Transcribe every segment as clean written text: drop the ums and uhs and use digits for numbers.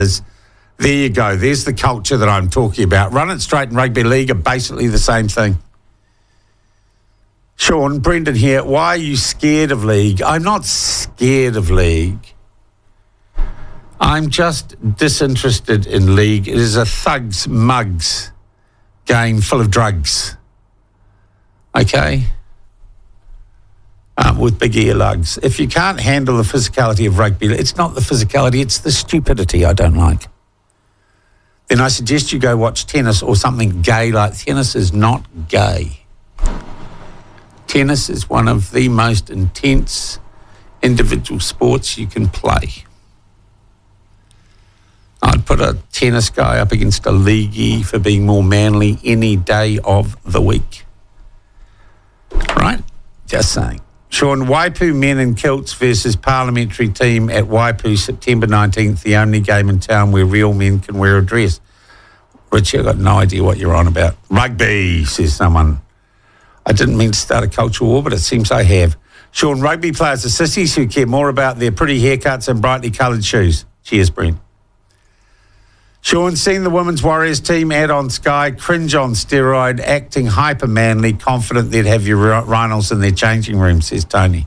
There you go. There's the culture that I'm talking about. Run it straight and rugby league are basically the same thing. Sean, Brendan here. Why are you scared of league? I'm not scared of league. I'm just disinterested in league. It is a thugs, mugs game full of drugs. Okay? With big earlugs. If you can't handle the physicality of rugby, it's not the physicality, it's the stupidity I don't like. Then I suggest you go watch tennis or something gay like tennis is not gay. Tennis is one of the most intense individual sports you can play. I'd put a tennis guy up against a leaguey for being more manly any day of the week. Right? Just saying. Sean, Waipu men in kilts versus parliamentary team at Waipu, September 19th, the only game in town where real men can wear a dress. Richie, I've got no idea what you're on about. Rugby, says someone. I didn't mean to start a cultural war, but it seems I have. Sean, rugby players are sissies who care more about their pretty haircuts and brightly coloured shoes. Cheers, Brent. Sean, seeing the Women's Warriors team ad on Sky, cringe on steroid, acting hyper-manly, confident they'd have your rhinos in their changing room, says Tony.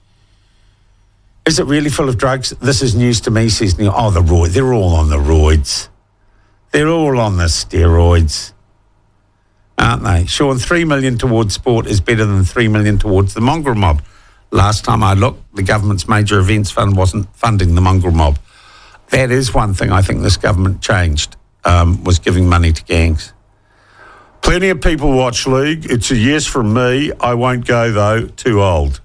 Is it really full of drugs? This is news to me, says Neil. Oh, the roid. They're all on the roids. They're all on the steroids, aren't they? Sean, 3 million towards sport is better than 3 million towards the mongrel mob. Last time I looked, the government's major events fund wasn't funding the mongrel mob. That is one thing I think this government changed, was giving money to gangs. Plenty of people watch league. It's a yes from me. I won't go, though. Too old.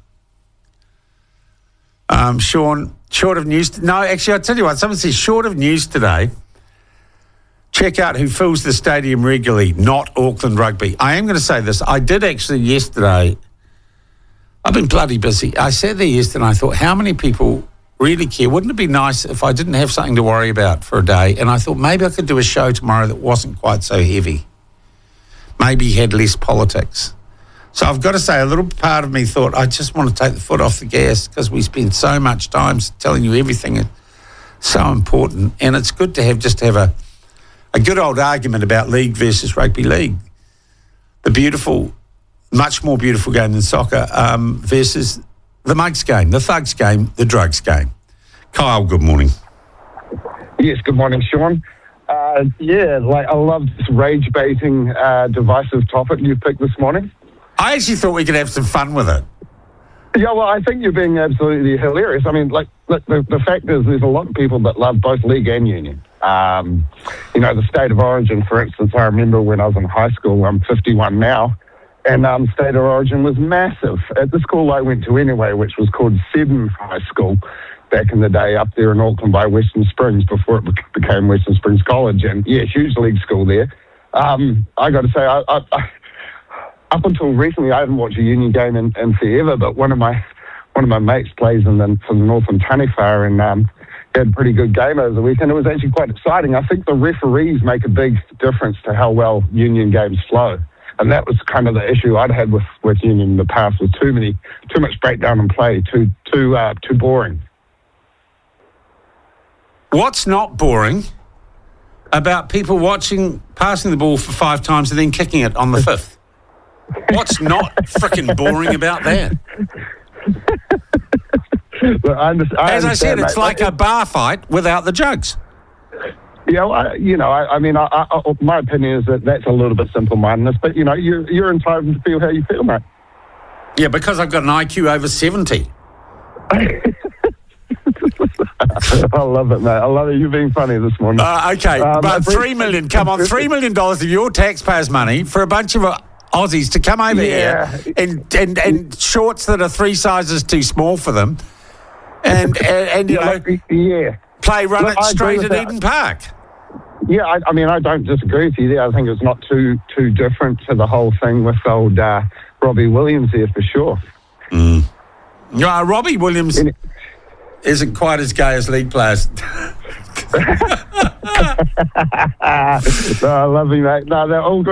Sean, short of news... No, actually, I'll tell you what. Someone says, short of news today, check out who fills the stadium regularly, not Auckland Rugby. I am going to say this. I did actually yesterday... I've been bloody busy. I sat there yesterday and I thought, how many people... really care. Wouldn't it be nice if I didn't have something to worry about for a day? And I thought maybe I could do a show tomorrow that wasn't quite so heavy. Maybe had less politics. So I've got to say, a little part of me thought, I just want to take the foot off the gas because we spend so much time telling you everything is so important. And it's good to have a good old argument about league versus rugby league. The beautiful, much more beautiful game than soccer versus the mugs game, the thugs game, the drugs game. Kyle, good morning. Yes, good morning, Sean. I love this rage-baiting, divisive topic you picked this morning. I actually thought we could have some fun with it. Yeah, well, I think you're being absolutely hilarious. I mean, the fact is there's a lot of people that love both league and union. The state of origin, for instance, I remember when I was in high school, I'm 51 now, and State of Origin was massive. At the school I went to anyway, which was called Seddon High School, back in the day up there in Auckland by Western Springs, before it became Western Springs College. And, yeah, huge league school there. I got to say, I up until recently, I haven't watched a union game in forever, but one of my mates plays for the Northern Taniwha, and had a pretty good game over the weekend. It was actually quite exciting. I think the referees make a big difference to how well union games flow. And that was kind of the issue I'd had with union in the past, was too much breakdown and play, too boring. What's not boring about people passing the ball for 5 times and then kicking it on the 5th? What's not frickin' boring about that? Well, As I said, it's like a bar fight without the jugs. Yeah, my opinion is that that's a little bit simple-mindedness, but, you're entitled to feel how you feel, mate. Yeah, because I've got an IQ over 70. I love it, mate. I love it. You're being funny this morning. Okay, but $3 million, come on, $3 million of your taxpayers' money for a bunch of Aussies to come over here in shorts that are 3 sizes too small for them and play run it straight at Eden Park. Yeah, I don't disagree with you there. I think it's not too different to the whole thing with old Robbie Williams there, for sure. No, Robbie Williams isn't quite as gay as league players. No, I love you, mate. No, they're all good.